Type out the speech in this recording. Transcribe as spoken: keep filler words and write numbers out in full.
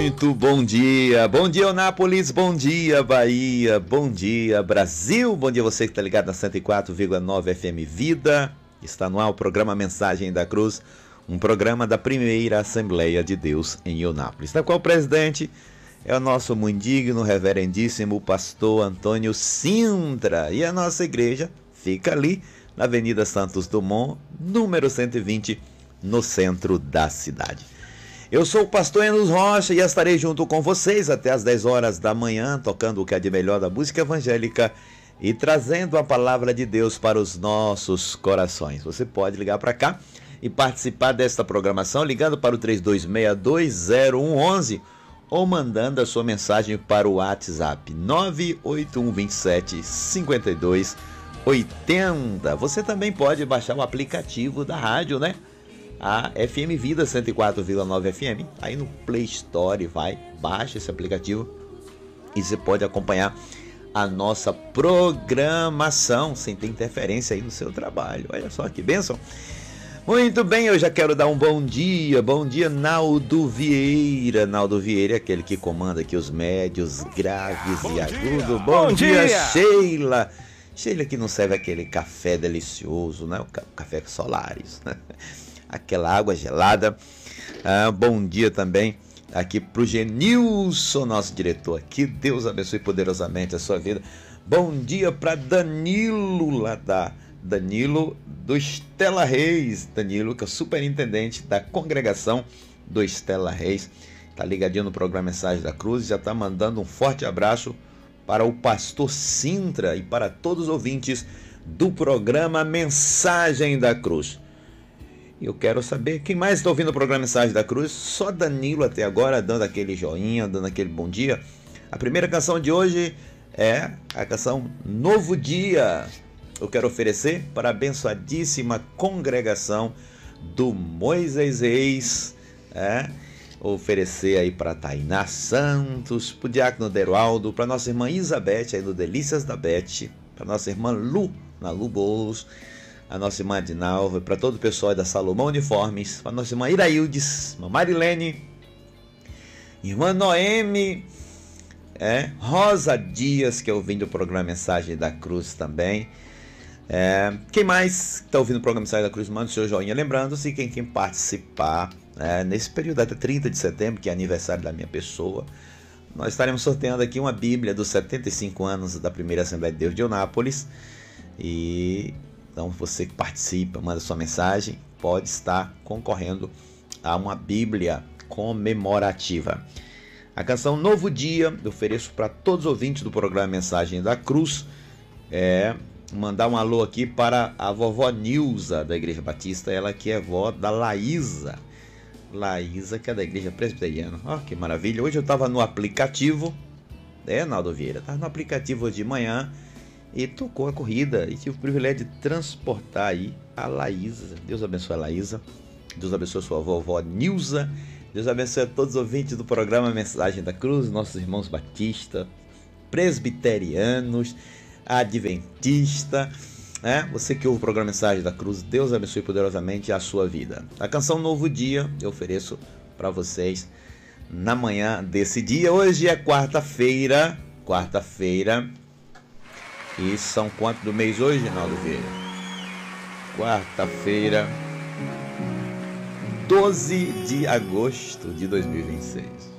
Muito bom dia, bom dia Eunápolis, bom dia Bahia, bom dia Brasil, bom dia você que está ligado na cento e quatro vírgula nove F M Vida. Está no ar o programa Mensagem da Cruz, um programa da primeira Assembleia de Deus em Eunápolis, da qual o presidente é o nosso muito digno, reverendíssimo pastor Antônio Sintra, e a nossa igreja fica ali na Avenida Santos Dumont, número cento e vinte, no centro da cidade. Eu sou o pastor Enos Rocha e estarei junto com vocês até as dez horas da manhã, tocando o que é de melhor da música evangélica e trazendo a palavra de Deus para os nossos corações. Você pode ligar para cá e participar desta programação ligando para o três dois seis dois zero um um um ou mandando a sua mensagem para o WhatsApp nove oito um dois sete cinco dois oito zero. Você também pode baixar o aplicativo da rádio, né? A F M Vida cento e quatro vírgula nove F M, aí no Play Store, vai, baixa esse aplicativo e você pode acompanhar a nossa programação sem ter interferência aí no seu trabalho. Olha só que bênção. Muito bem, eu já quero dar um bom dia, bom dia Naldo Vieira. Naldo Vieira é aquele que comanda aqui os médios, graves bom e agudos. Bom, bom dia, dia, Sheila. Sheila que não serve aquele café delicioso, né? O café Solaris, né? Aquela água gelada. Ah, bom dia também aqui pro Genilson, nosso diretor aqui. Deus abençoe poderosamente a sua vida. Bom dia para Danilo, lá da Danilo do Estela Reis. Danilo, que é o superintendente da congregação do Estela Reis. Tá ligadinho no programa Mensagem da Cruz. Já tá mandando um forte abraço para o pastor Sintra e para todos os ouvintes do programa Mensagem da Cruz. Eu quero saber quem mais está ouvindo o programa Mensagem da Cruz. Só Danilo até agora, dando aquele joinha, dando aquele bom dia. A primeira canção de hoje é a canção Novo Dia. Eu quero oferecer para a abençoadíssima congregação do Moisés Reis. É, oferecer aí para Tainá Santos, para o Diácono Derualdo, para nossa irmã Isabete, aí no Delícias da Bete, para nossa irmã Lu, na Lu Bolos, a nossa irmã Dinalva, para todo o pessoal da Salomão Uniformes, para nossa irmã Iraildes, irmã Marilene, irmã Noemi, é, Rosa Dias, que é ouvindo o programa Mensagem da Cruz também. É, quem mais está ouvindo o programa Mensagem da Cruz, manda o seu joinha. Lembrando-se, quem, quem participar é, nesse período até trinta de setembro, que é aniversário da minha pessoa, nós estaremos sorteando aqui uma Bíblia dos setenta e cinco anos da primeira Assembleia de Deus de Eunápolis. E então você que participa, manda sua mensagem, pode estar concorrendo a uma Bíblia comemorativa. A canção Novo Dia eu ofereço para todos os ouvintes do programa Mensagem da Cruz. É, mandar um alô aqui para a vovó Nilza da Igreja Batista, ela que é vó da Laísa. Laísa, que é da Igreja Presbiteriana. Ó, que maravilha. Hoje eu estava no aplicativo, é, Naldo Vieira, estava no aplicativo hoje de manhã, e tocou a corrida e tive o privilégio de transportar aí a Laísa. Deus abençoe a Laísa, Deus abençoe a sua vovó Nilza, Deus abençoe a todos os ouvintes do programa Mensagem da Cruz, nossos irmãos batistas, presbiterianos, adventista, né? Você que ouve o programa Mensagem da Cruz, Deus abençoe poderosamente a sua vida. A canção Novo Dia eu ofereço para vocês na manhã desse dia. Hoje é quarta-feira, quarta-feira. E são quanto do mês hoje, Reinaldo Vieira? Quarta-feira, doze de agosto de dois mil e vinte e seis.